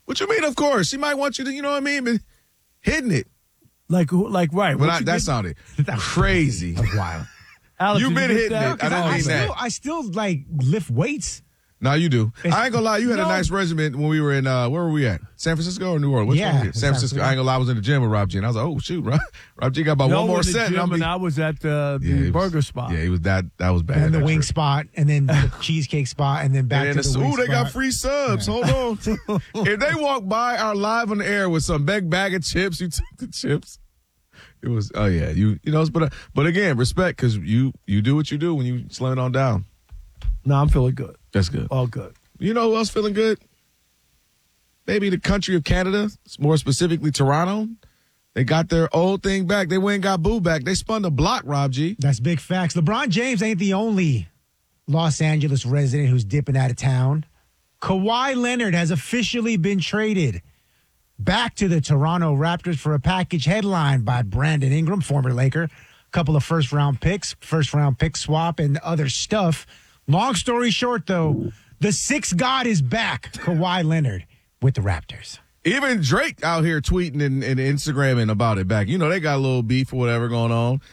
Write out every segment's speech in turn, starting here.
What you mean, of course? She might want you to, you know what I mean, but hitting it. Like right. But that sounded crazy. That's wild. Alex, You've been hitting that? it. I didn't mean that. I still like lift weights. No, you do. I ain't gonna lie. You had a No. nice regimen when we were in. Where were we at? San Francisco or New Orleans? Which one was it? San Francisco. I ain't gonna lie. I was in the gym with Rob G, and I was like, "Oh shoot, Rob G got about one more set." And I was at the burger spot. Yeah, he was that. That was bad. And the that wing trip. spot, and then the cheesecake spot, and then back to the wing Ooh, they spot. got free subs. Hold on. If they walk by our live on the air with some big bag of chips, you took the chips. It was. Oh yeah, you know. But again, respect because you do what you do when you slam it on down. No, I'm feeling good. That's good. All good. You know who else feeling good? Maybe the country of Canada, more specifically Toronto. They got their old thing back. They went and got Boo back. They spun the block, Rob G. That's big facts. LeBron James ain't the only Los Angeles resident who's dipping out of town. Kawhi Leonard has officially been traded back to the Toronto Raptors for a package headlined by Brandon Ingram, former Laker, a couple of first-round pick swap, and other stuff. Long story short, though, the sixth god is back, Kawhi Leonard, with the Raptors. Even Drake out here tweeting and Instagramming about it back. You know, they got a little beef or whatever going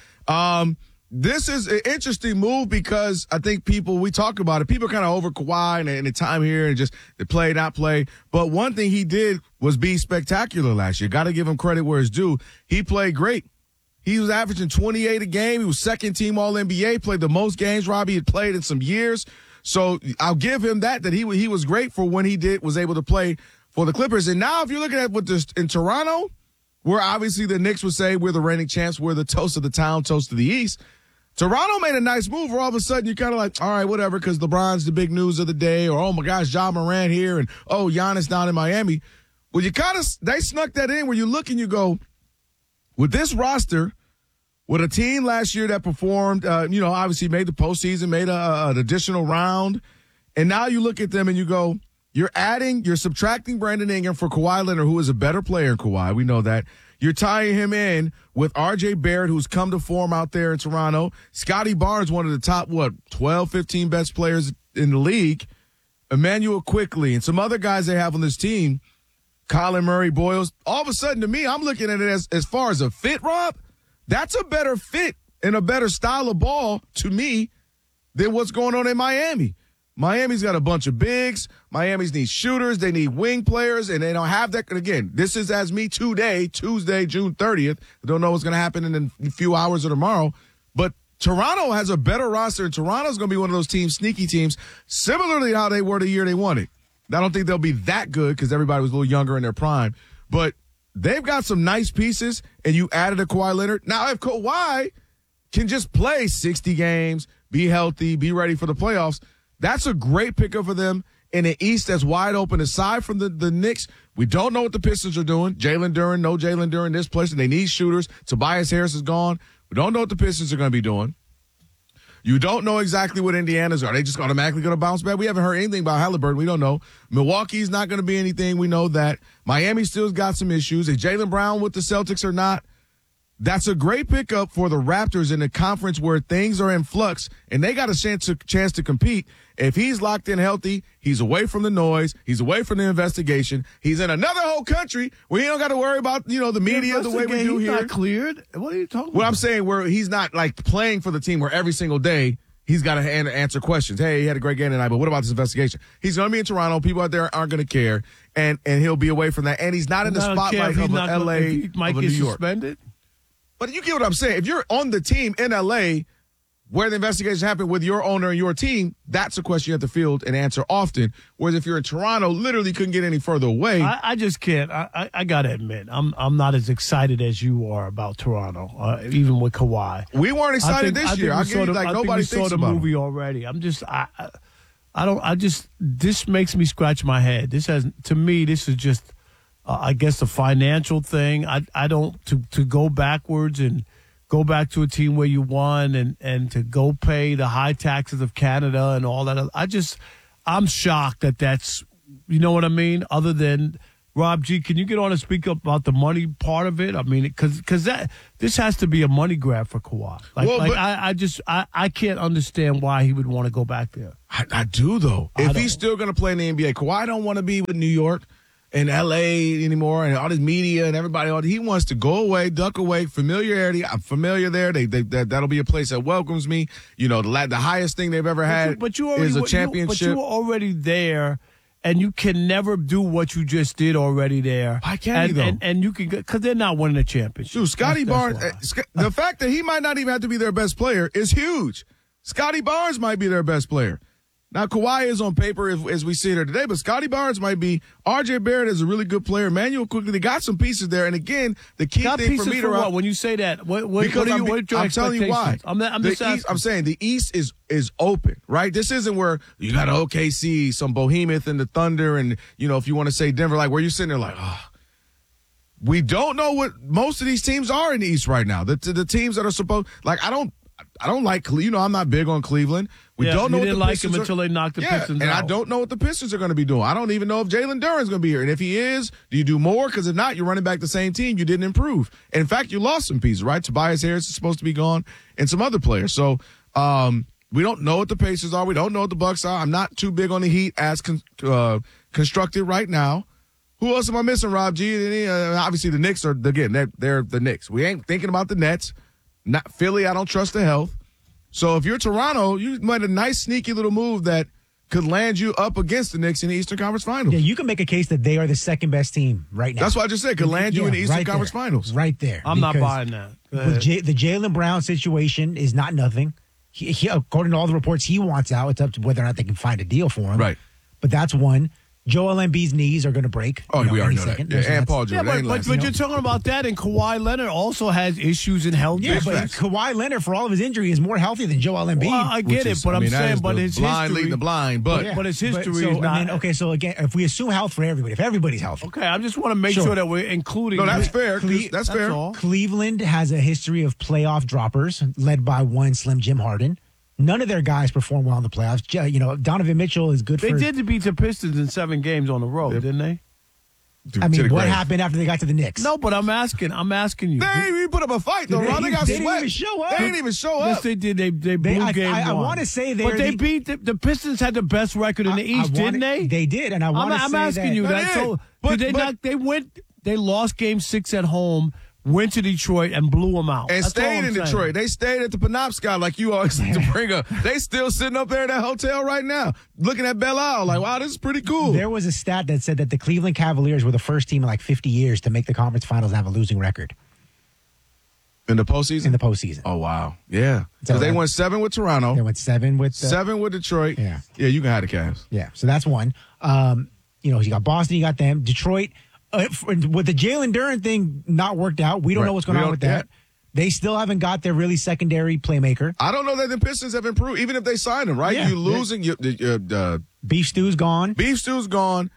on. This is an interesting move because I think we talk about it. People are kind of over Kawhi and the time here and just the play, not play. But one thing he did was be spectacular last year. Got to give him credit where it's due. He played great. He was averaging 28 a game. He was second team All-NBA, played the most games Robbie had played in some years. So I'll give him that he was great for when he was able to play for the Clippers. And now if you're looking at what this in Toronto, where obviously the Knicks would say we're the reigning champs, we're the toast of the town, toast of the East. Toronto made a nice move where all of a sudden you're kind of like, all right, whatever, because LeBron's the big news of the day, or oh my gosh, Ja Morant here, and oh, Giannis down in Miami. Well, they snuck that in where you look and you go, with this roster, with a team last year that performed, obviously made the postseason, made an additional round, and now you look at them and you go, you're subtracting Brandon Ingram for Kawhi Leonard, who is a better player than Kawhi. We know that. You're tying him in with R.J. Barrett, who's come to form out there in Toronto. Scotty Barnes, one of the top, 12, 15 best players in the league. Emmanuel Quickley and some other guys they have on this team. Colin Murray, Boyles. All of a sudden, to me, I'm looking at it as far as a fit, Rob. That's a better fit and a better style of ball to me than what's going on in Miami. Miami's got a bunch of bigs. Miami's needs shooters. They need wing players, and they don't have that. Again, this is as me today, Tuesday, June 30th. I don't know what's going to happen in a few hours or tomorrow. But Toronto has a better roster, and Toronto's going to be one of those teams, sneaky teams, similarly to how they were the year they won it. I don't think they'll be that good because everybody was a little younger in their prime. But they've got some nice pieces, and you added a Kawhi Leonard. Now, if Kawhi can just play 60 games, be healthy, be ready for the playoffs, that's a great pickup for them in an East that's wide open. Aside from the Knicks, we don't know what the Pistons are doing. Jalen Duren, no Jalen Duren this place, and they need shooters. Tobias Harris is gone. We don't know what the Pistons are going to be doing. You don't know exactly what Indiana's are. They just automatically going to bounce back? We haven't heard anything about Halliburton. We don't know. Milwaukee's not going to be anything. We know that. Miami still's got some issues. Is Jaylen Brown with the Celtics or not? That's a great pickup for the Raptors in a conference where things are in flux, and they got a chance to compete. If he's locked in healthy, he's away from the noise, he's away from the investigation, he's in another whole country where he don't got to worry about, the media the way we do here. He's not cleared? What are you talking about? What I'm saying, where he's not, playing for the team where every single day he's got to answer questions. Hey, he had a great game tonight, but what about this investigation? He's going to be in Toronto. People out there aren't going to care, and he'll be away from that. And he's not in the spotlight of L.A. Might of get New York. Suspended? But you get what I'm saying. If you're on the team in L.A. where the investigation happened with your owner and your team, that's a question you have to field and answer often. Whereas if you're in Toronto, literally couldn't get any further away. I just can't. I got to admit, I'm not as excited as you are about Toronto, even with Kawhi. We weren't excited this year. Nobody thinks about the movie already. This makes me scratch my head. This is just, I guess, a financial thing. I don't, to go backwards and go back to a team where you won and to go pay the high taxes of Canada and all that. I'm shocked that's, you know what I mean? Other than, Rob G, can you get on and speak up about the money part of it? I mean, because this has to be a money grab for Kawhi. I can't understand why he would want to go back there. I do, though. If he's still going to play in the NBA, Kawhi don't want to be with New York. in L.A. anymore and all this media and everybody. He wants to go away, duck away, familiarity. I'm familiar there. That'll be a place that welcomes me. You know, the highest thing they've ever had is a championship. But you were already there, and you can never do what you just did already there. Why can't he, though? And you can, because they're not winning a championship. Dude, Scotty Barnes, the fact that he might not even have to be their best player is huge. Scotty Barnes might be their best player. Now, Kawhi is on paper as we see it here today, but Scotty Barnes might be. R.J. Barrett is a really good player. Emmanuel Quickly, they got some pieces there. And again, the key thing for me to what? When you say that, what are your I'm telling you why. I'm just asking. I'm saying the East is open, right? This isn't where you got OKC, some behemoth and the Thunder, and you know, if you want to say Denver, like where you're sitting there like, we don't know what most of these teams are in the East right now. The teams that are supposed, like I don't like, you know, I'm not big on Cleveland. We don't know what the Pistons him until they knock the Pistons and out. I don't know what the Pistons are going to be doing. I don't even know if Jalen Duren's going to be here. And if he is, do you do more? Because if not, you're running back the same team. You didn't improve. And in fact, you lost some pieces, right? Tobias Harris is supposed to be gone and some other players. So we don't know what the Pacers are. We don't know what the Bucks are. I'm not too big on the Heat as constructed right now. Who else am I missing, Rob G? Obviously, the Knicks are, again, they're the Knicks. We ain't thinking about the Nets. Not Philly, I don't trust the health. So if you're Toronto, you made a nice, sneaky little move that could land you up against the Knicks in the Eastern Conference Finals. Yeah, you can make a case that they are the second best team right now. That's what I just said. Could land you in the Eastern Conference Finals. Right there. I'm not buying that. The Jaylen Brown situation is not nothing. He, according to all the reports, he wants out. It's up to whether or not they can find a deal for him. Right. But that's one. Joel Embiid's knees are going to break. Oh, we already know second. that. Yeah, and Paul George. But you're talking about that, and Kawhi Leonard also has issues in health. Yeah, but Kawhi Leonard, for all of his injury, is more healthy than Joel Embiid. Well, I get it, but I'm saying, but his blind history, leading the blind, but his history is not. Okay, so again, if we assume health for everybody, if everybody's healthy, okay, I just want to make sure that we're including. No, that's fair. That's fair. All. Cleveland has a history of playoff droppers, led by one Slim Jim Harden. None of their guys perform well in the playoffs. You know, Donovan Mitchell is good. They did beat the Pistons in 7 games on the road, didn't they? I mean, what happened after they got to the Knicks? No, but I'm asking you. They didn't even put up a fight, though, Ron. They got didn't even show up. They didn't even show up. Yes, they did. They blew game one. I want to say but they beat the Pistons had the best record in the East, didn't they? They did, and I'm asking you that. So they lost Game 6 at home. Went to Detroit and blew them out. And stayed in Detroit. They stayed at the Penobscot like you always like to bring up. They still sitting up there in that hotel right now, looking at Belle Isle like, wow, this is pretty cool. There was a stat that said that the Cleveland Cavaliers were the first team in like 50 years to make the conference finals and have a losing record. In the postseason? In the postseason. Oh, wow. Yeah. Because they won 7 with Toronto. They went 7 with... 7 with Detroit. Yeah. Yeah, you can have the Cavs. Yeah, so that's one. You know, you got Boston, you got them. Detroit... with the Jalen Duren thing not worked out, we don't know what's going on with that. They still haven't got their really secondary playmaker. I don't know that the Pistons have improved, even if they sign him, right? Yeah. You losing. Beef Stew's gone. Beef Stew's gone.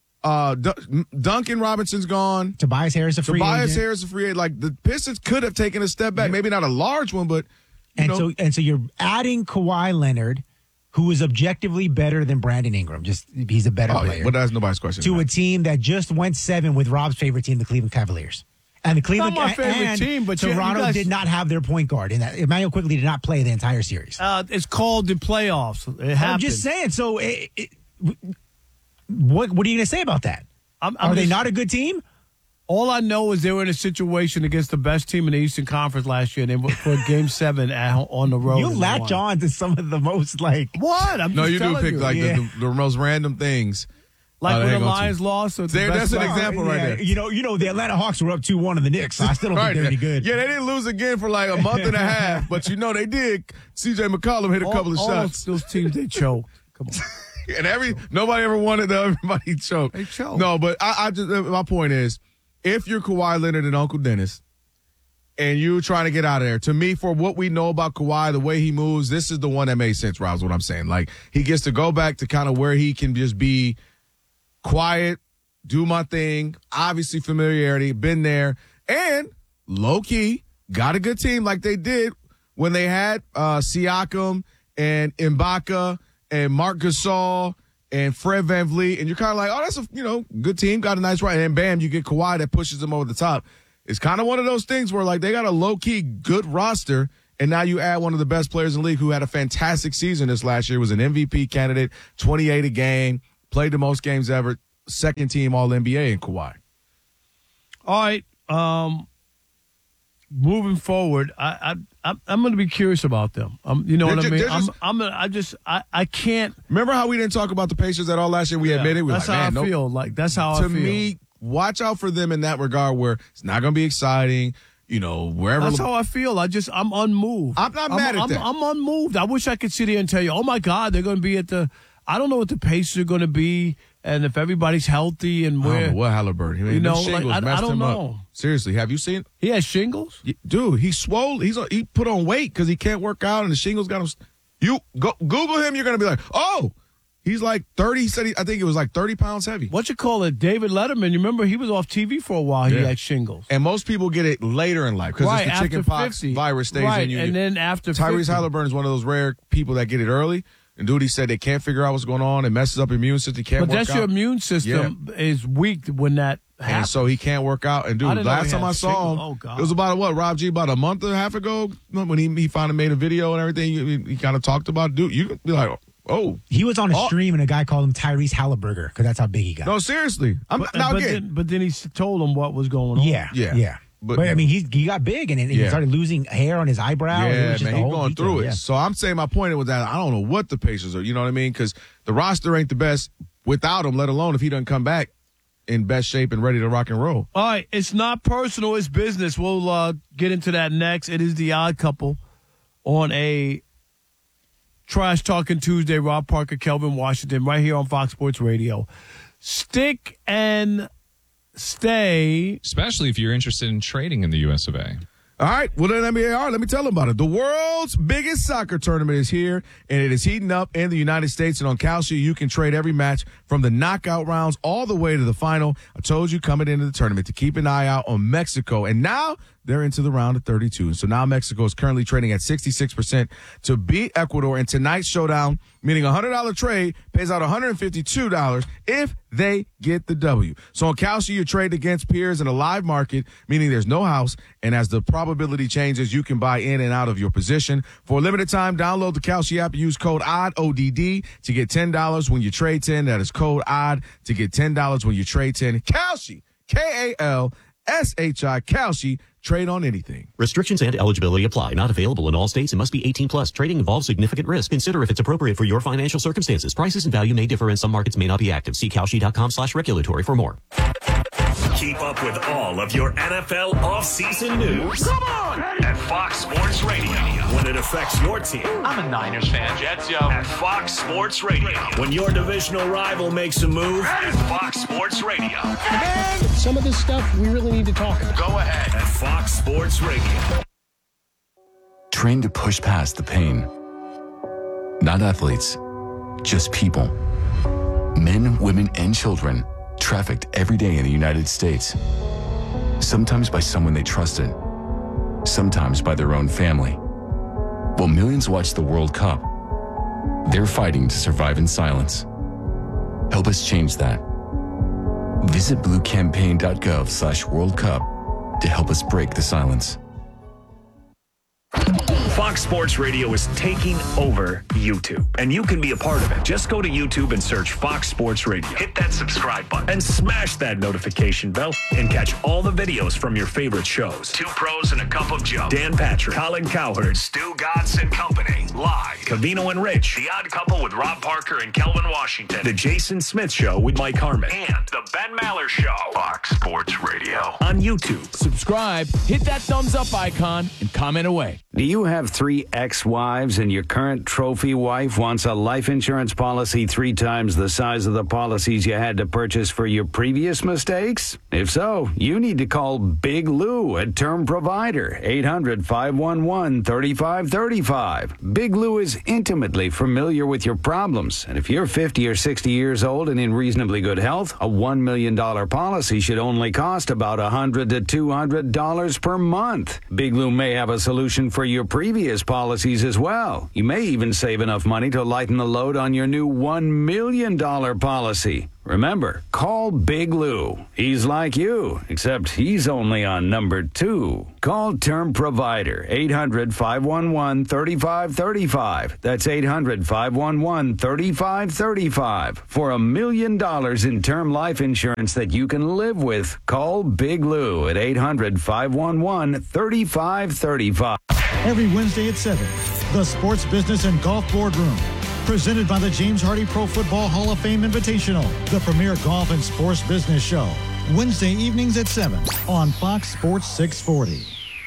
Duncan Robinson's gone. Tobias Harris a free agent. Like, the Pistons could have taken a step back. Maybe not a large one, but, so you're adding Kawhi Leonard, who is objectively better than Brandon Ingram. Just he's a better player. But that's nobody's question. To a team that just went 7 with Rob's favorite team, the Cleveland Cavaliers. And the Cleveland not my favorite team, but Toronto did not have their point guard. And Emmanuel Quickly did not play the entire series. It's called the playoffs. It happened. I'm just saying. So, what are you going to say about that? Are they not a good team? All I know is they were in a situation against the best team in the Eastern Conference last year. And they went for Game 7 on the road. You latch on to some of the most what? You do pick the most random things. Like when the Lions lost. That's an example right there. You know, the Atlanta Hawks were up 2-1 in the Knicks. So I still don't think they're any good. Yeah, they didn't lose again for like a month and a half, but they did. C.J. McCollum hit a couple of shots. Those teams, they choked. Come on. And nobody ever wanted everybody choked. They choked. No, but I just my point is, if you're Kawhi Leonard and Uncle Dennis, and you're trying to get out of there, to me, for what we know about Kawhi, the way he moves, this is the one that makes sense, Rob, is what I'm saying. Like, he gets to go back to kind of where he can just be quiet, do my thing, obviously familiarity, been there, and low-key, got a good team like they did when they had Siakam and Ibaka and Marc Gasol and Fred VanVleet, and you're kind of like, oh, that's a good team, got a nice run, and bam, you get Kawhi that pushes them over the top. It's kind of one of those things where, like, they got a low-key good roster, and now you add one of the best players in the league who had a fantastic season this last year, was an MVP candidate, 28 a game, played the most games ever. second team All-NBA in Kawhi. All right. Moving forward, I'm going to be curious about them. You know what I mean? I can't. Remember how we didn't talk about the Pacers at all last year? We admitted we that's how I feel. Like that's how I feel. To me, watch out for them in that regard, where it's not going to be exciting. You know, wherever. That's how I feel. I'm unmoved. I'm not mad at that. I'm unmoved. I wish I could sit here and tell you, oh my God, they're going to be at the. I don't know what the Pacers are going to be, and if everybody's healthy and where. I don't know what Halliburton. You know, like, I don't know. Up. Seriously, have you seen? He has shingles. Dude, he's swole. He put on weight because he can't work out, and the shingles got him. You go Google him. You're going to be like, oh, he's like 30. He said I think it was like 30 pounds heavy. What you call it? David Letterman. You remember he was off TV for a while. He had shingles. And most people get it later in life because it's the chicken pox virus stays in you. And then after Tyrese Halliburton is one of those rare people that get it early. And dude, he said they can't figure out what's going on. It messes up your immune system. Can't work out. But that's your immune system is weak when that happens. And so he can't work out. And dude, last time I saw him, it was about Rob G, about a month and a half ago when he finally made a video and everything. He kind of talked about it. Dude, you could be like, oh. He was on a stream and a guy called him Tyrese Halliburger because that's how big he got. No, seriously. But then he told him what was going on. Yeah. But I mean, he got big and he started losing hair on his eyebrow. Yeah, man, he's going through it. So I'm saying my point was that I don't know what the Pacers are. You know what I mean? Because the roster ain't the best without him, let alone if he doesn't come back in best shape and ready to rock and roll. All right, it's not personal, it's business. We'll get into that next. It is the Odd Couple on a Trash Talking Tuesday. Rob Parker, Kelvin Washington, right here on Fox Sports Radio. Stick and stay. Especially if you're interested in trading in the US of A. All right, well, then let me tell them about it. The world's biggest soccer tournament is here, and it is heating up in the United States. And on Kalshi, you can trade every match from the knockout rounds all the way to the final. I told you coming into the tournament to keep an eye out on Mexico. And now they're into the round of 32. And so now Mexico is currently trading at 66% to beat Ecuador. And tonight's showdown, meaning a $100 trade, pays out $152 if they get the W. So on Kalshi, you trade against peers in a live market, meaning there's no house. And as the probability changes, you can buy in and out of your position. For a limited time, download the Kalshi app and use code ODD, ODD, to get $10 when you trade 10. That is code ODD to get $10 when you trade 10. Kalshi, Kalshi, Kalshi. Trade on anything. Restrictions and eligibility apply. Not available in all states and must be 18 plus. Trading involves significant risk. Consider if it's appropriate for your financial circumstances. Prices and value may differ and some markets may not be active. See Kalshi.com/regulatory for more. Keep up with all of your NFL offseason news. Come on! At Fox Sports Radio. When it affects your team. I'm a Niners fan. Jets, yo. At Fox Sports Radio. When your divisional rival makes a move. At Fox Sports Radio. Man, some of this stuff we really need to talk about. Go ahead. At Fox Sports Radio. Train to push past the pain. Not athletes, just people. Men, women, and children trafficked every day in the United States. Sometimes by someone they trusted. Sometimes by their own family. While millions watch the World Cup, they're fighting to survive in silence. Help us change that. Visit bluecampaign.gov/World Cup to help us break the silence. Fox Sports Radio is taking over YouTube, and you can be a part of it. Just go to YouTube and search Fox Sports Radio. Hit that subscribe button and smash that notification bell and catch all the videos from your favorite shows. Two Pros and a Cup of Joe. Dan Patrick, Colin Cowherd, Stu Gatz and Company. Live. Covino and Rich. The Odd Couple with Rob Parker and Kelvin Washington. The Jason Smith Show with Mike Harmon. And The Ben Maller Show. Fox Sports Radio. On YouTube. Subscribe, hit that thumbs up icon, and comment away. Do you have 3 ex-wives and your current trophy wife wants a life insurance policy 3 times the size of the policies you had to purchase for your previous mistakes? If so, you need to call Big Lou at Term Provider, 800-511-3535. Big Lou is intimately familiar with your problems, and if you're 50 or 60 years old and in reasonably good health, a $1 million policy should only cost about $100 to $200 per month. Big Lou may have a solution for your previous policies as well. You may even save enough money to lighten the load on your new $1 million policy. Remember, call Big Lou. He's like you, except he's only on number 2. Call Term Provider, 800-511-3535. That's 800-511-3535. For $1 million in term life insurance that you can live with, call Big Lou at 800-511-3535. Every Wednesday at 7, the Sports Business and Golf Boardroom. Presented by the James Hardy Pro Football Hall of Fame Invitational, the premier golf and sports business show. Wednesday evenings at 7 on Fox Sports 640.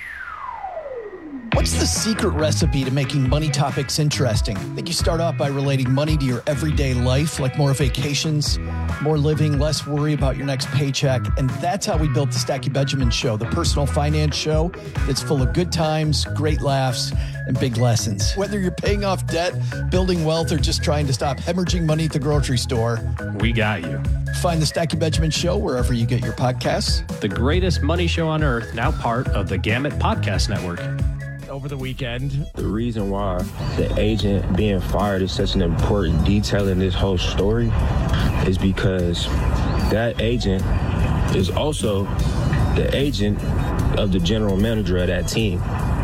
What's the secret recipe to making money topics interesting? I think you start off by relating money to your everyday life, like more vacations, more living, less worry about your next paycheck. And that's how we built the Stackie Benjamin Show, the personal finance show that's full of good times, great laughs, and big lessons. Whether you're paying off debt, building wealth, or just trying to stop hemorrhaging money at the grocery store, we got you. Find the Stackie Benjamin Show wherever you get your podcasts. The greatest money show on earth, now part of the Gamut Podcast Network. Over the weekend, the reason why the agent being fired is such an important detail in this whole story is because that agent is also the agent of the general manager of that team.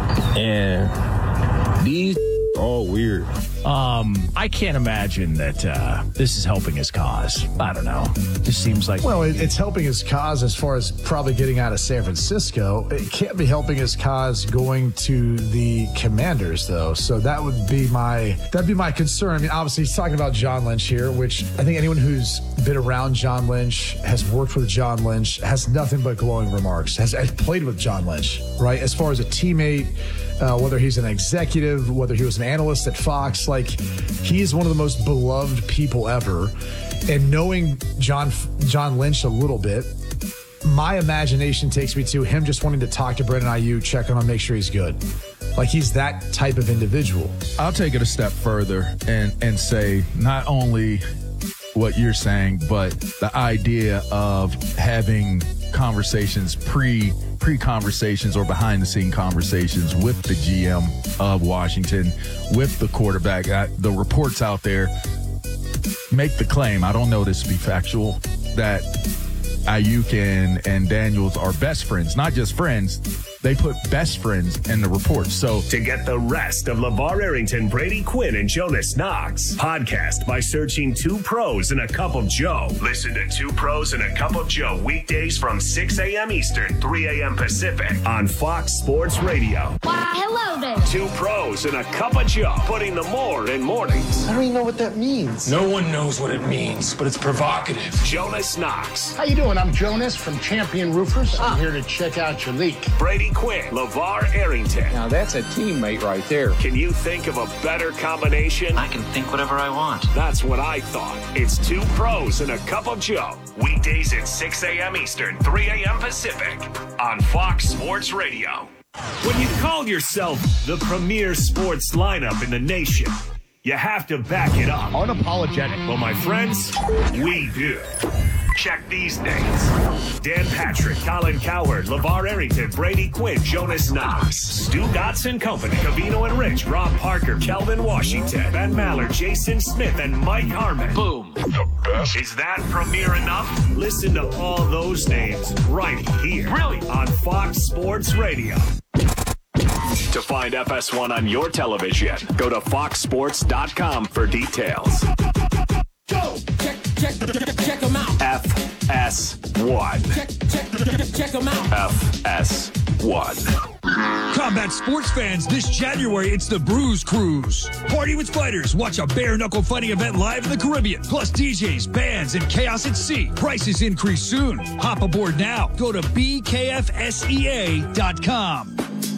And these all weird. I can't imagine that this is helping his cause. I don't know. Just seems like... Well, it's helping his cause as far as probably getting out of San Francisco. It can't be helping his cause going to the Commanders, though. So that'd be my concern. I mean, obviously, he's talking about John Lynch here, which I think anyone who's been around John Lynch, has worked with John Lynch, has nothing but glowing remarks, has played with John Lynch, right? As far as a teammate, whether he's an executive, whether he was an analyst at Fox, like he is one of the most beloved people ever. And knowing John Lynch a little bit, my imagination takes me to him just wanting to talk to Brandon Ayuk, check on him, make sure he's good. Like he's that type of individual. I'll take it a step further and say not only what you're saying, but the idea of having conversations, pre-conversations or behind-the-scene conversations with the GM of Washington, with the quarterback. The reports out there make the claim, I don't know this to be factual, that Ayuk and Daniels are best friends, not just friends. They put best friends in the report. So to get the rest of LeVar Arrington, Brady Quinn, and Jonas Knox, podcast by searching 2 Pros and a Cup of Joe. Listen to 2 Pros and a Cup of Joe weekdays from 6 a.m. Eastern, 3 a.m. Pacific on Fox Sports Radio. Why, hello there. 2 Pros and a Cup of Joe, putting the more in mornings. I don't even know what that means. No one knows what it means, but it's provocative. Jonas Knox. How you doing? I'm Jonas from Champion Roofers. I'm here to check out your leak. Brady Quinn, LeVar Arrington. Now that's a teammate right there. Can you think of a better combination? I can think whatever I want. That's what I thought. It's 2 Pros and a Cup of Joe. Weekdays at 6 a.m. Eastern, 3 a.m. Pacific on Fox Sports Radio. When you call yourself the premier sports lineup in the nation, you have to back it up. Unapologetic. Well, my friends, we do. Check these names: Dan Patrick, Colin Cowherd, LeVar Arrington, Brady Quinn, Jonas Knox, Stu Dotson Company, Cavino and Rich, Rob Parker, Kelvin Washington, Ben Maller, Jason Smith, and Mike Harmon. Boom. The best. Is that premiere enough? Listen to all those names right here. Really? On Fox Sports Radio. To find FS1 on your television, go to foxsports.com for details. Go! Check them out. FS1. Check them out. FS1. Combat sports fans, this January, it's the Bruise Cruise. Party with fighters. Watch a bare-knuckle fighting event live in the Caribbean. Plus DJs, bands, and chaos at sea. Prices increase soon. Hop aboard now. Go to bkfsea.com.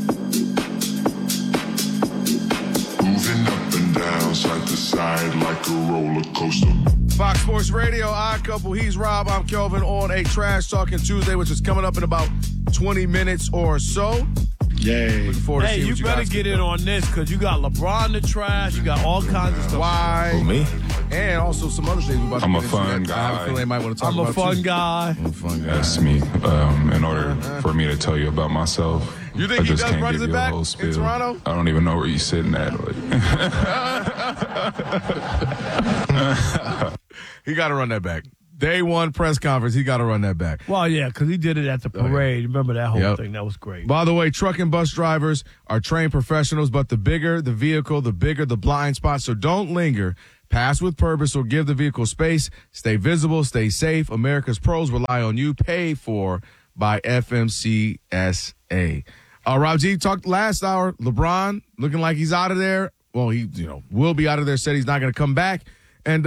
Moving up and down, side to side like a roller coaster. Fox Sports Radio, Odd Couple. He's Rob. I'm Kelvin on a Trash Talking Tuesday, which is coming up in about 20 minutes or so. Yay. Looking forward to seeing what you better get in on this because you got LeBron to trash. You got all kinds of stuff. Why? Who, me? And also some other things. I'm a fun guy. I have a feeling they might want to talk I'm about a fun guy. I'm a fun guy. That's me. In order for me to tell you about myself, you think I he just does can't run give to the you a back whole in spiel. Toronto? I don't even know where you're sitting at. He got to run that back. Day one press conference. He got to run that back. Well, yeah, because he did it at the parade. Remember that whole thing? That was great. By the way, truck and bus drivers are trained professionals, but the bigger the vehicle, the bigger the blind spot. So don't linger. Pass with purpose or give the vehicle space. Stay visible. Stay safe. America's pros rely on you. Paid for by FMCSA. Rob G talked last hour. LeBron looking like he's out of there. Well, he will be out of there. Said he's not going to come back. And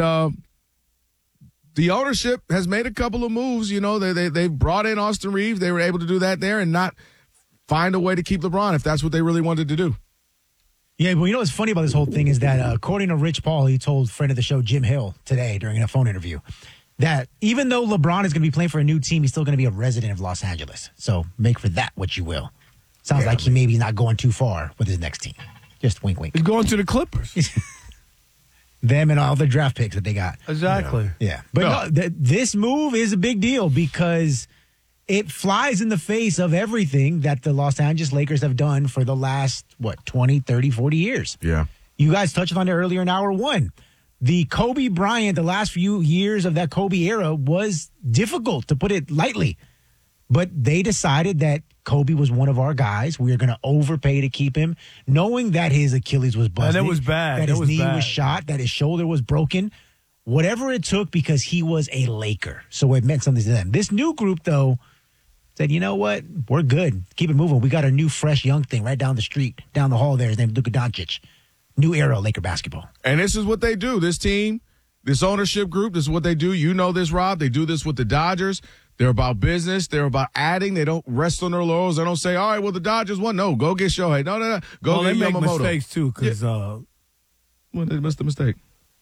the ownership has made a couple of moves. They brought in Austin Reeves. They were able to do that there and not find a way to keep LeBron if that's what they really wanted to do. Yeah, well, what's funny about this whole thing is that according to Rich Paul, he told friend of the show Jim Hill today during a phone interview that even though LeBron is going to be playing for a new team, he's still going to be a resident of Los Angeles. So make for that what you will. Sounds like he maybe not going too far with his next team. Just wink, wink. He's going to the Clippers. Them and all the draft picks that they got. Exactly. Yeah. But this move is a big deal because it flies in the face of everything that the Los Angeles Lakers have done for the last, 20, 30, 40 years. Yeah. You guys touched on it earlier in hour one. The Kobe Bryant, the last few years of that Kobe era was difficult, to put it lightly. But they decided that Kobe was one of our guys. We are going to overpay to keep him, knowing that his Achilles was busted. And it was bad. That his knee was shot, that his shoulder was broken. Whatever it took, because he was a Laker. So it meant something to them. This new group, though, said, you know what? We're good. Keep it moving. We got a new, fresh, young thing right down the street, down the hall there. His name is Luka Doncic. New era of Laker basketball. And this is what they do. This team, this ownership group, this is what they do. You know this, Rob. They do this with the Dodgers. They're about business. They're about adding. They don't rest on their laurels. They don't say, all right, well, the Dodgers won. No, go get Shohei. No. Go get they make Yamamoto. mistakes, too, because well, they missed the mistake.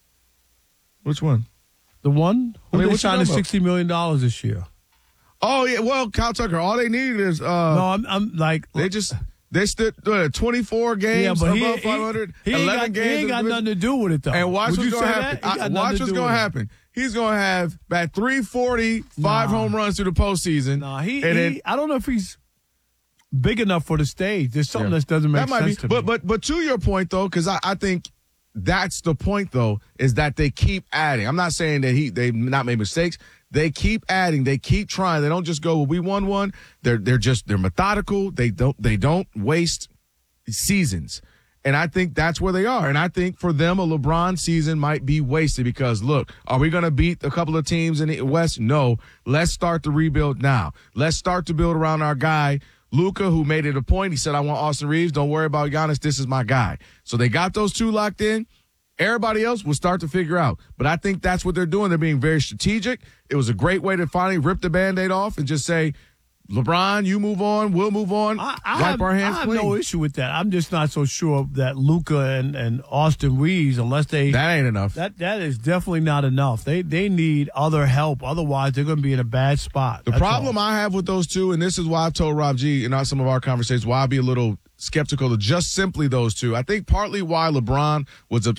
Which one? The one who they what signed you $60 million this year. Oh, yeah. Well, Kyle Tucker, all they needed is I'm like they stood 24 games above 500. He 11 games. He ain't got nothing to do with it, though. And watch Would what's you going to say happen. that? Watch what's going to happen. He's going to have about 340, 5 home runs through the postseason. I don't know if he's big enough for the stage. There's something that doesn't make sense to me. But to your point, though, because I think that's the point, though, is that they keep adding. I'm not saying that they've not made mistakes. They keep adding. They keep trying. They don't just go, well, we won one. They're methodical. They don't waste seasons. And I think that's where they are. And I think for them, a LeBron season might be wasted because, look, are we going to beat a couple of teams in the West? No. Let's start the rebuild now. Let's start to build around our guy, Luka, who made it a point. He said, I want Austin Reeves. Don't worry about Giannis. This is my guy. So they got those two locked in. Everybody else will start to figure out. But I think that's what they're doing. They're being very strategic. It was a great way to finally rip the Band-Aid off and just say, LeBron, you move on, we'll move on. I have no issue with that. I'm just not so sure that Luka and Austin Reeves, unless they... That ain't enough. That is definitely not enough. They need other help. Otherwise, they're going to be in a bad spot. The problem I have with those two, and this is why I've told Rob G in some of our conversations, why I'd be a little skeptical of just simply those two. I think partly why LeBron was,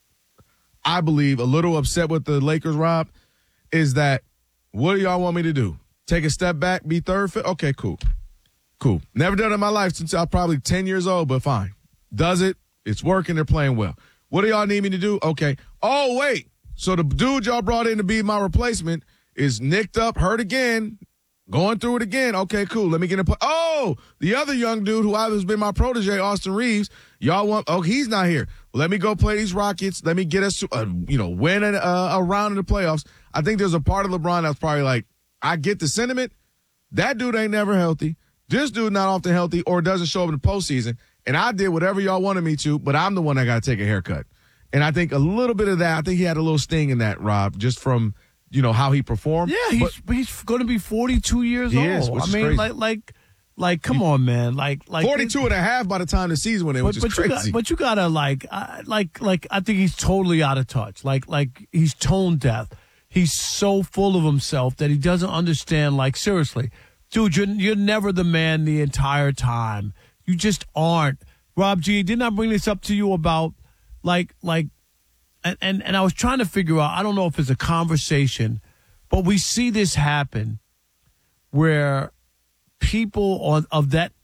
I believe, a little upset with the Lakers, Rob, is that what do y'all want me to do? Take a step back, be third, fifth? Okay, cool. Never done it in my life since I was probably 10 years old, but fine. Does it? It's working. They're playing well. What do y'all need me to do? Okay. Oh, wait. So the dude y'all brought in to be my replacement is nicked up, hurt again, going through it again. Okay, cool. Let me get a Oh, the other young dude who has been my protege, Austin Reeves, y'all want, he's not here. Well, let me go play these Rockets. Let me get us to, win a round in the playoffs. I think there's a part of LeBron that's probably like, I get the sentiment. That dude ain't never healthy. This dude not often healthy or doesn't show up in the postseason. And I did whatever y'all wanted me to, but I'm the one that got to take a haircut. And I think a little bit of that, I think he had a little sting in that, Rob, just from, how he performed. Yeah, he's going to be 42 years old. Is, which is crazy. Like, come on, man. Like 42 and a half by the time the season went in, which is crazy. But you got to, I think he's totally out of touch. Like he's tone deaf. He's so full of himself that he doesn't understand, seriously. Dude, you're never the man the entire time. You just aren't. Rob G, didn't I bring this up to you about, and I was trying to figure out, I don't know if it's a conversation, but we see this happen where people of that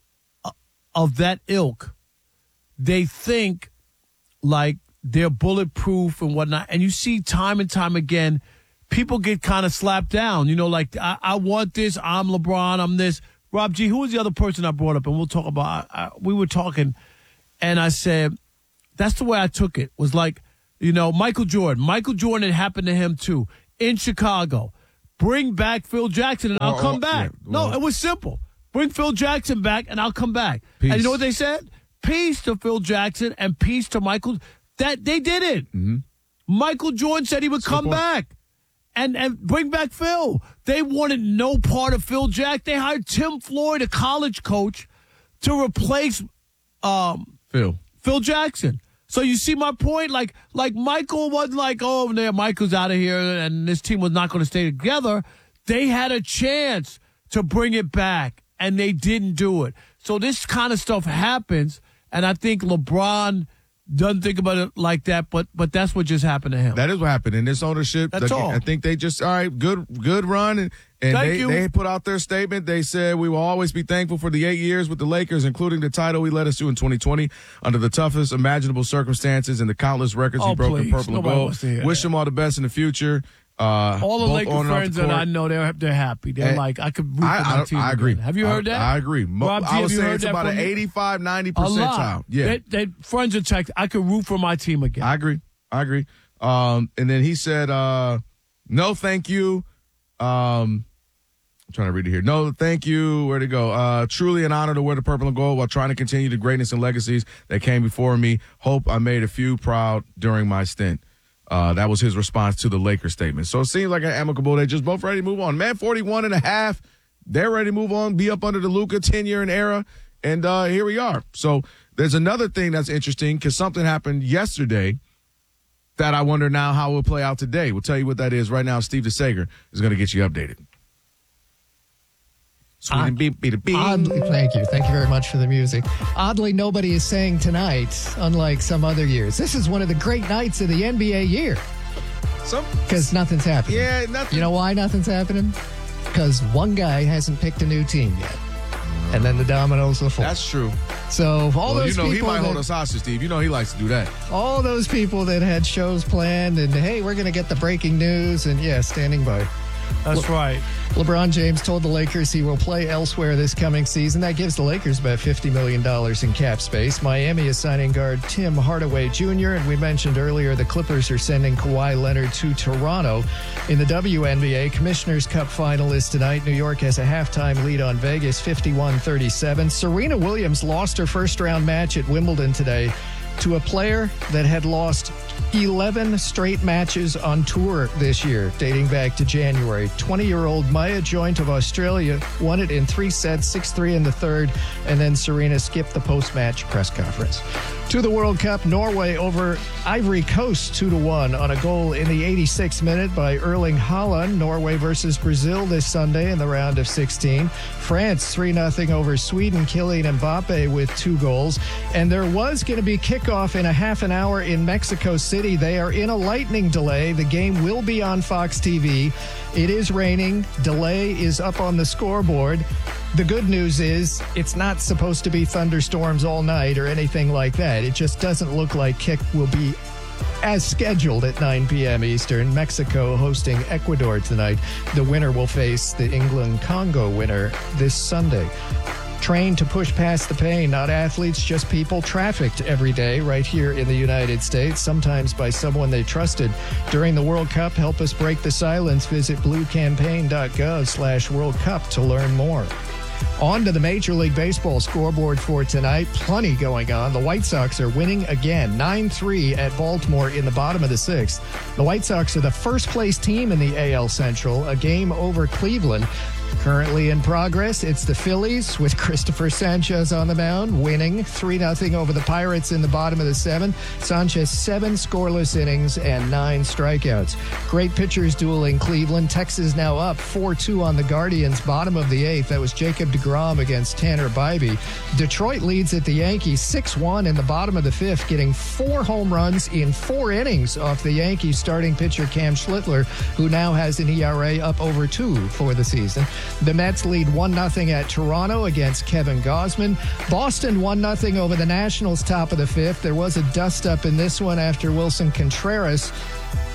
ilk, they think like they're bulletproof and whatnot. And you see time and time again, people get kind of slapped down. You know, like, I want this, I'm LeBron, I'm this. Rob G., who was the other person I brought up? And we'll talk about, we were talking, and I said, that's the way I took it. Was like, you know, Michael Jordan. Michael Jordan, it happened to him too. In Chicago. Bring back Phil Jackson and I'll come back. Yeah, well, no, it was simple. Bring Phil Jackson back and I'll come back. Peace. And you know what they said? Peace to Phil Jackson and peace to Michael. That they did it. Mm-hmm. Michael Jordan said he would come back and bring back Phil. They wanted no part of Phil Jackson. They hired Tim Floyd, a college coach, to replace Phil Jackson. So you see my point? Like Michael wasn't like, oh, there, Michael's out of here and this team was not going to stay together. They had a chance to bring it back, and they didn't do it. So this kind of stuff happens, and I think LeBron doesn't think about it like that, but that's what just happened to him. That is what happened in this ownership. That's all. I think they just, all right, good run. And they put out their statement. They said, we will always be thankful for the 8 years with the Lakers, including the title we led us to in 2020 under the toughest imaginable circumstances and the countless records he broke in purple and gold. Wish them all the best in the future. All the Laker friends that I know, they're happy. They're like, I could root for my team. I agree. Again. Have you heard that? I agree. Rob G, I would have you say heard it's that about from an me? 85, 90 A percentile. lot. Yeah. They friends are text. I could root for my team again. I agree. And then he said, no, thank you. I'm trying to read it here. No, thank you. Where'd it go? Truly an honor to wear the purple and gold while trying to continue the greatness and legacies that came before me. Hope I made a few proud during my stint. That was his response to the Lakers statement. So it seems like an amicable. They just both ready to move on. Man, 41.5. They're ready to move on, be up under the Luka tenure and era. And here we are. So there's another thing that's interesting because something happened yesterday that I wonder now how it will play out today. We'll tell you what that is right now. Steve DeSager is going to get you updated. Oddly, thank you very much for the music. Oddly, nobody is saying tonight, unlike some other years, this is one of the great nights of the NBA year. Because nothing's happening. Yeah, nothing. You know why nothing's happening? Because one guy hasn't picked a new team yet. And then the dominoes will fall. That's true. So all those people, he might hold us hostage, Steve. You know he likes to do that. All those people that had shows planned and, hey, we're going to get the breaking news and, yeah, standing by. That's right. LeBron James told the Lakers he will play elsewhere this coming season. That gives the Lakers about $50 million in cap space. Miami is signing guard Tim Hardaway Jr., and we mentioned earlier the Clippers are sending Kawhi Leonard to Toronto. In the WNBA, Commissioner's Cup final is tonight. New York has a halftime lead on Vegas, 51-37. Serena Williams lost her first-round match at Wimbledon today to a player that had lost 11 straight matches on tour this year, dating back to January. 20-year-old Maya Joint of Australia won it in 3 sets, 6-3 in the third, and then Serena skipped the post-match press conference. To the World Cup, Norway over Ivory Coast 2-1 on a goal in the 86th minute by Erling Haaland. Norway versus Brazil this Sunday in the round of 16. France 3-0 over Sweden, Kylian Mbappe with 2 goals. And there was going to be kickoff in a half an hour in Mexico City. They are in a lightning delay. The game will be on Fox TV. It is raining. Delay is up on the scoreboard. The good news is it's not supposed to be thunderstorms all night or anything like that. It just doesn't look like kick will be as scheduled at 9 p.m. Eastern. Mexico hosting Ecuador tonight. The winner will face the England-Congo winner this Sunday. Trained to push past the pain, not athletes, just people trafficked every day right here in the United States, sometimes by someone they trusted. During the World Cup, help us break the silence. Visit bluecampaign.gov/World Cup to learn more. On to the Major League Baseball scoreboard for tonight. Plenty going on. The White Sox are winning again, 9-3 at Baltimore in the bottom of the 6th. The White Sox are the first-place team in the AL Central, a game over Cleveland. Currently in progress, it's the Phillies with Christopher Sanchez on the mound, winning 3-0 over the Pirates in the bottom of the 7th. Sanchez 7 scoreless innings and 9 strikeouts. Great pitchers duel in Cleveland. Texas now up 4-2 on the Guardians, bottom of the 8th. That was Jacob deGrom against Tanner Bybee. Detroit leads at the Yankees 6-1 in the bottom of the 5th, getting 4 home runs in 4 innings off the Yankees starting pitcher Cam Schlittler, who now has an ERA up over 2 for the season. The Mets lead 1-0 at Toronto against Kevin Gausman. Boston 1-0 over the Nationals top of the 5th. There was a dust-up in this one after Wilson Contreras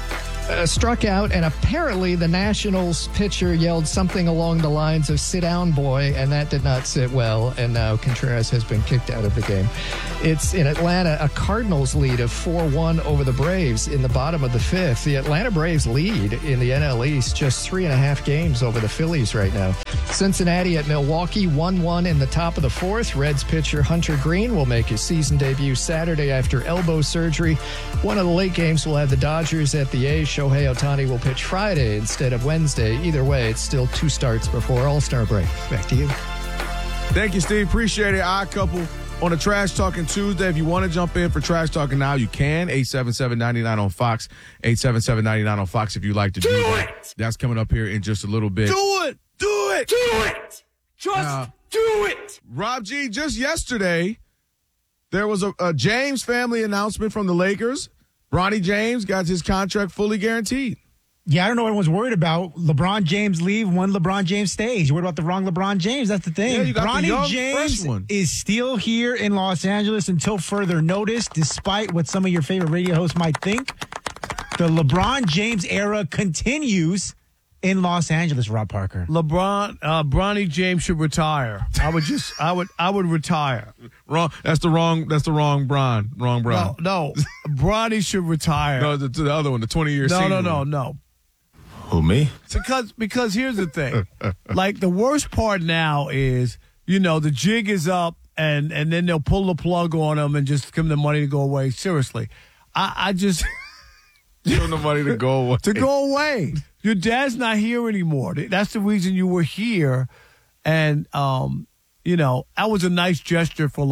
struck out, and apparently the Nationals pitcher yelled something along the lines of "sit down, boy," and that did not sit well, and now Contreras has been kicked out of the game. It's in Atlanta, a Cardinals lead of 4-1 over the Braves in the bottom of the fifth. The Atlanta Braves lead in the NL East just 3.5 games over the Phillies right now. Cincinnati at Milwaukee, 1-1 in the top of the fourth. Reds pitcher Hunter Green will make his season debut Saturday after elbow surgery. One of the late games will have the Dodgers at the A's. Shohei Ohtani will pitch Friday instead of Wednesday. Either way, it's still 2 starts before All-Star break. Back to you. Thank you, Steve. Appreciate it. Odd Couple on a Trash Talking Tuesday. If you want to jump in for Trash Talking now, you can. 877-99 on Fox. 877-99 on Fox if you'd like to do that. That's coming up here in just a little bit. Do it! Do it! Do it! Just do it! Rob G, just yesterday, there was a James family announcement from the Lakers. Bronny James got his contract fully guaranteed. Yeah, I don't know what everyone's worried about. LeBron James leave, one LeBron James stays. You're worried about the wrong LeBron James. That's the thing. Yeah, you got the young, Bronny James fresh one. is still here in Los Angeles until further notice, despite what some of your favorite radio hosts might think. The LeBron James era continues in Los Angeles, Rob Parker. Bronny James should retire. I would retire. Wrong. That's the wrong Bron. Wrong Bron. No. Bronny should retire. No, the other one, the 20-year senior. No. Who, me? Because here's the thing. Like, the worst part now is, the jig is up and then they'll pull the plug on them and just give them the money to go away. Seriously. I just give them the money to go away. To go away. Your dad's not here anymore. That's the reason you were here. And, that was a nice gesture for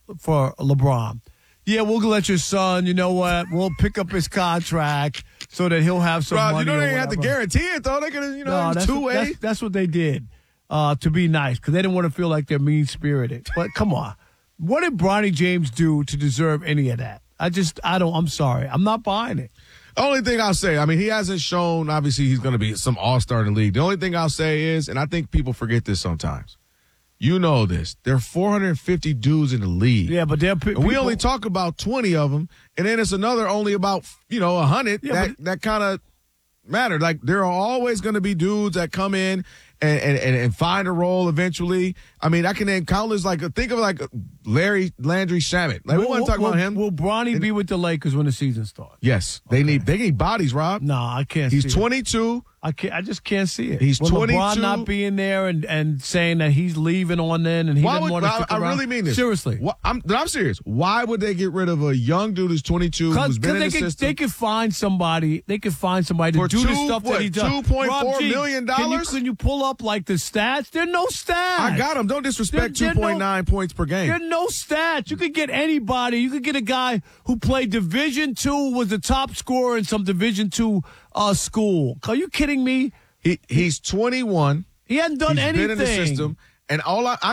LeBron. Yeah, we'll let your son, you know what, we'll pick up his contract so that he'll have some money. They didn't have to guarantee it, though. They're going to, two-way. That's what they did to be nice, because they didn't want to feel like they're mean-spirited. But come on. What did Bronny James do to deserve any of that? I'm sorry. I'm not buying it. The only thing I'll say, he hasn't shown, obviously, he's going to be some all-star in the league. The only thing I'll say is, and I think people forget this sometimes, you know this, there are 450 dudes in the league. Yeah, but we only talk about 20 of them, and then it's another only about, 100 that kind of matter. Like, there are always going to be dudes that come in and find a role eventually. I can name countless, think of Landry Shamet. Like, we want to talk about him. Will Bronny be with the Lakers when the season starts? Yes. They need bodies, Rob. No, I can't see it. He's 22. I just can't see it. He's 22. LeBron not being there and saying that he's leaving on then and he doesn't want to stick around. I really mean this. Seriously. I'm serious. Why would they get rid of a young dude who's 22 who's been in the system? They could find somebody. They could find somebody to do the stuff that he does. $2.4 million? Can you pull up the stats? There are no stats. I got them. Don't disrespect 2.9 points per game. There are no stats. You could get anybody. You could get a guy who played Division II, was the top scorer in some Division II school. Are you kidding me? He's 21. He hasn't done anything. He's been in the system, and I'm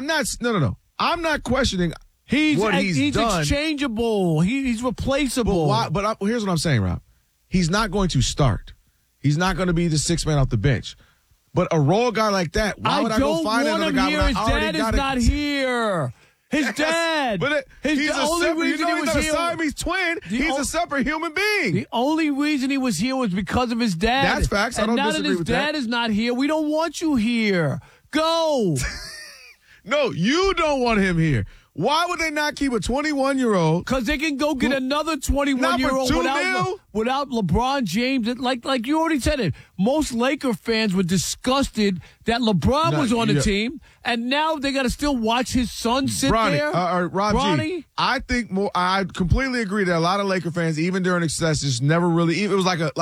not questioning what he's done. He's exchangeable. He's replaceable. But here's what I'm saying, Rob. He's not going to start. He's not going to be the sixth man off the bench. But a role guy like that, why would I go find another guy when I already got it? His dad is not here. His dad. But he's the only reason he was here. He's a Siamese twin. He's a separate human being. The only reason he was here was because of his dad. That's facts. I don't disagree with that. Now that his dad is not here, we don't want you here. Go. No, you don't want him here. Why would they not keep a 21-year-old? Because they can go get another 21-year-old without LeBron James. Like you already said it. Most Laker fans were disgusted that LeBron was on the team, and now they got to still watch his son sit there. Rob G, I think more. I completely agree that a lot of Laker fans, even during excesses, never really. It was like a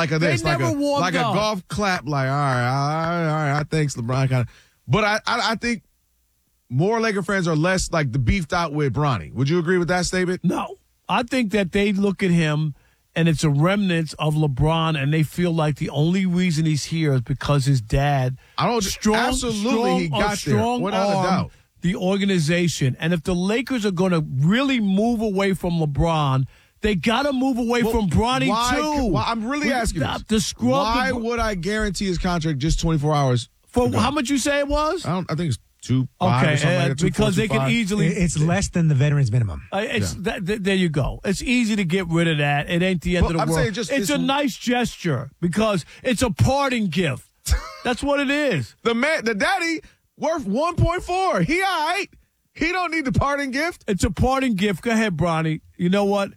golf clap. Like, all right. I thanks LeBron kind of. But I think more Laker fans are less like the beefed out with Bronny. Would you agree with that statement? No. I think that they look at him and it's a remnant of LeBron, and they feel like the only reason he's here is because his dad he got there, without a doubt. The organization. And if the Lakers are going to really move away from LeBron, they got to move away from Bronny too. I'm really asking this. Why would I guarantee his contract just 24 hours? For how much you say it was? I think it's 2.5 or something like that, because they can easily. It's less than the veterans minimum. There you go. It's easy to get rid of that. It ain't the end of the world. It's a nice gesture because it's a parting gift. That's what it is. The daddy worth 1.4. He all right. He don't need the parting gift. It's a parting gift. Go ahead, Bronny. You know what?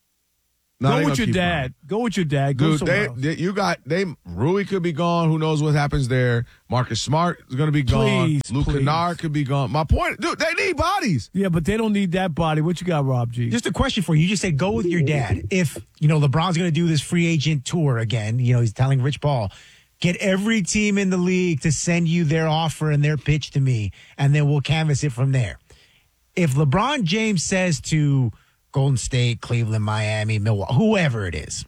Go with your dad. Go with your dad. Go somewhere else. Rui could be gone. Who knows what happens there? Marcus Smart is going to be gone. Luke Kennard could be gone. My point, dude, they need bodies. Yeah, but they don't need that body. What you got, Rob G? Just a question for you. You just said go with your dad. If, LeBron's going to do this free agent tour again, he's telling Rich Paul, get every team in the league to send you their offer and their pitch to me, and then we'll canvas it from there. If LeBron James says to Golden State, Cleveland, Miami, Milwaukee, whoever it is,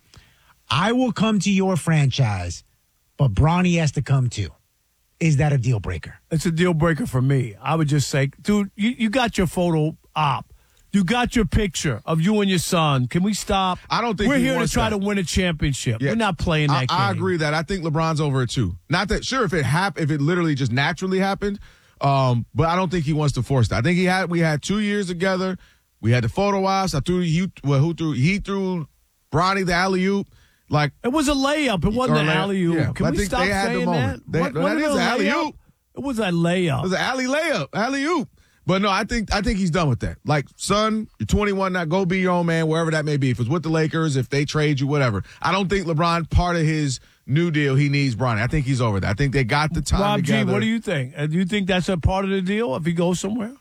I will come to your franchise, but Bronny has to come too. Is that a deal breaker? It's a deal breaker for me. I would just say, dude, you got your photo op. You got your picture of you and your son. Can we stop? I don't think we're he here to wants try that. to win a championship. Yeah. We're not playing that game. I agree that. I think LeBron's over it too. Not that if it literally just naturally happened, but I don't think he wants to force that. I think we had 2 years together. We had the photo ops. He threw Bronny the alley-oop. Like, it was a layup. It wasn't an alley-oop. Yeah, Can we stop saying that? That is an alley-oop. It was a layup. It was an alley-oop. But no, I think he's done with that. Like, son, you're 21 now. Go be your own man, wherever that may be. If it's with the Lakers, if they trade you, whatever. I don't think LeBron, part of his new deal, he needs Bronny. I think he's over that. I think they got the time Rob together. G, what do you think? Do you think that's a part of the deal if he goes somewhere?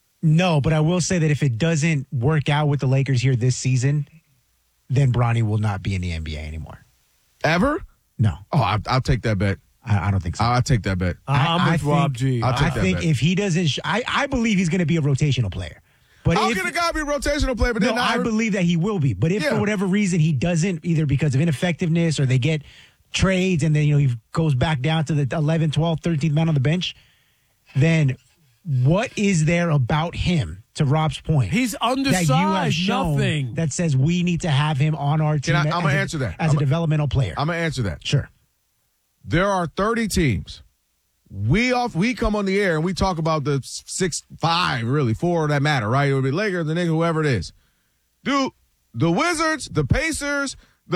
No, but I will say that if it doesn't work out with the Lakers here this season, then Bronny will not be in the NBA anymore. Ever? No. Oh, I'll take that bet. I don't think so. I'll take that bet. I'm with Rob G. I'll take that bet. I think if he doesn't, I believe he's going to be a rotational player. But How can a guy be a rotational player? But I believe that he will be. But if for whatever reason he doesn't, either because of ineffectiveness or they get trades and then he goes back down to the 11th, 12th, 13th man on the bench, then what is there about him, to Rob's point? He's undersized. That you have shown nothing that says we need to have him on our team. I'm going to answer that. As a developmental player. I'm going to answer that. Sure. There are 30 teams. We come on the air and we talk about the 5, really, 4 that matter, right? It would be Lakers, the Knicks, whoever it is. Dude, the Wizards, the Pacers,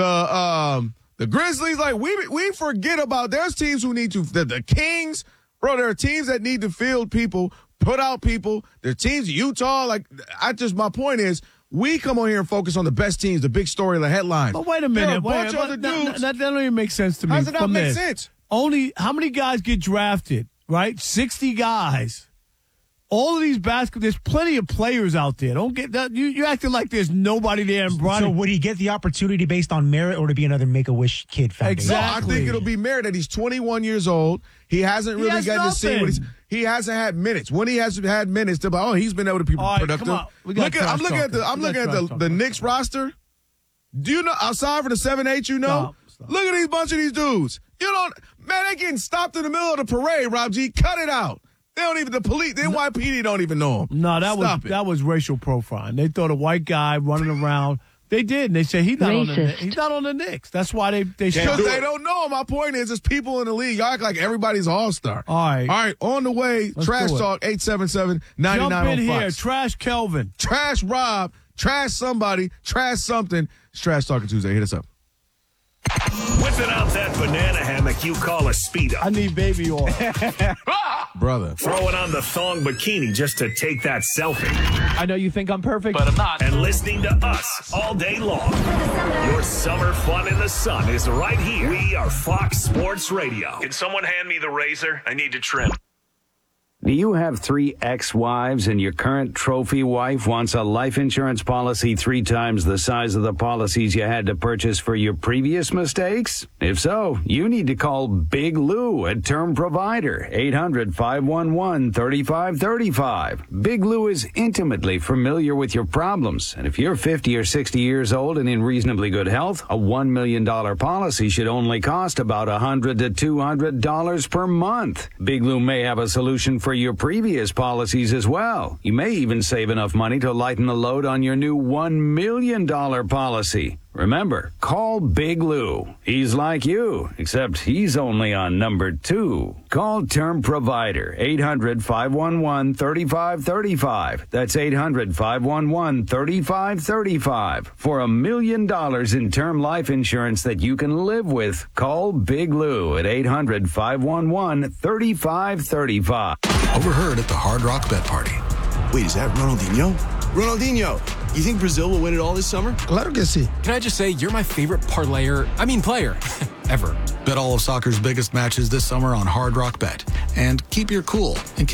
the Grizzlies, like we forget about. There's teams who need to. The Kings, bro. There are teams that need to field people, put out people. There are teams, Utah. Like my point is, we come on here and focus on the best teams, the big story, the headlines. But wait a minute. There are a bunch of other dudes. That don't even make sense to me. How does it not make sense? Only how many guys get drafted, right? 60 guys. All of these there's plenty of players out there. Don't get that. You acting like there's nobody there in Bronny. So would he get the opportunity based on merit or to be another Make-A-Wish kid foundation? Exactly. No, I think it'll be merit that he's 21 years old. He hasn't really gotten to see what he hasn't had minutes. When he has had minutes, they're like, he's been able to be productive. Come on. I'm looking at the Knicks roster. Do you know outside for the 7-8? Stop. Look at these bunch of these dudes. They getting stopped in the middle of the parade. Rob G, cut it out. They don't even, the police, the NYPD don't even know him. No, that was racial profiling. They thought a white guy running around. They did, and they said he's not on the Knicks. That's why they because they don't know him. My point is, people in the league. Y'all act like everybody's all-star. All right. On the way, Let's Trash do it. Talk 877-99 Jump on in here, Fox. Trash Kelvin, Trash Rob, Trash somebody, Trash something. It's Trash Talking Tuesday. Hit us up. Whipping out that banana hammock you call a Speedo. I need baby oil. Brother. Throwing on the thong bikini just to take that selfie. I know you think I'm perfect, but I'm not. And listening to us all day long. Your summer fun in the sun is right here. We are Fox Sports Radio. Can someone hand me the razor? I need to trim. Do you have 3 ex-wives and your current trophy wife wants a life insurance policy 3 times the size of the policies you had to purchase for your previous mistakes? If so, you need to call Big Lou at Term Provider, 800-511-3535. Big Lou is intimately familiar with your problems, and if you're 50 or 60 years old and in reasonably good health, a $1 million policy should only cost about $100 to $200 per month. Big Lou may have a solution for your previous policies as well. You may even save enough money to lighten the load on your new $1 million policy. Remember, call Big Lou. He's like you, except he's only on number 2. Call Term Provider, 800-511-3535. That's 800-511-3535. For $1 million in term life insurance that you can live with, call Big Lou at 800-511-3535. Overheard at the Hard Rock Bet Party. Wait, is that Ronaldinho? Ronaldinho, you think Brazil will win it all this summer? Claro que sí. Can I just say, you're my favorite player ever. Bet all of soccer's biggest matches this summer on Hard Rock Bet. And keep your cool and